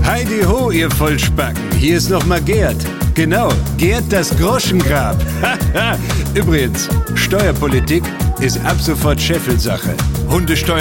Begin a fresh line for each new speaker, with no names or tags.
Heidi ho, ihr Vollspacken. Hier ist nochmal Gerd. Genau, Gerd das Groschengrab. Übrigens, Steuerpolitik ist ab sofort Scheffelsache. Hundesteuer